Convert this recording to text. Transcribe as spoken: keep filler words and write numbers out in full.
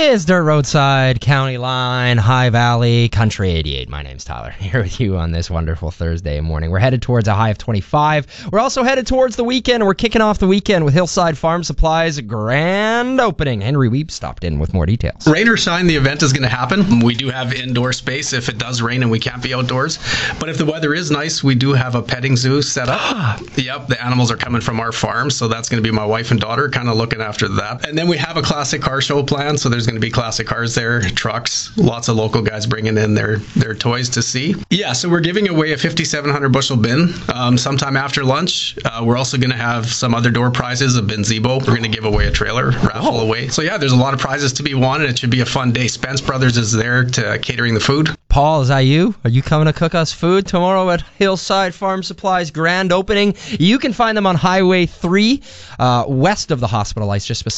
is Dirt Roadside, County Line, High Valley, Country eighty-eight. My name's Tyler, here with you on this wonderful Thursday morning. We're headed towards a high of twenty-five. We're also headed towards the weekend. We're kicking off the weekend with Hillside Farm Supply's grand opening. Henry Weeb stopped in with more details. Rain or shine, the event is going to happen. We do have indoor space if it does rain and we can't be outdoors. But if the weather is nice, we do have a petting zoo set up. Yep, the animals are coming from our farm, so that's going to be my wife and daughter kind of looking after that. And then we have a classic car show planned, so there's going to be classic cars there, trucks, lots of local guys bringing in their, their toys to see. Yeah, so we're giving away a fifty-seven hundred bushel bin um, sometime after lunch. Uh, we're also going to have some other door prizes, a Binzebo. We're going to give away a trailer, raffle Oh. away. So yeah, there's a lot of prizes to be won, and it should be a fun day. Spence Brothers is there to catering the food. Paul, is that you? Are you coming to cook us food tomorrow at Hillside Farm Supply's grand opening? You can find them on Highway three, uh, west of the hospital lights, just beside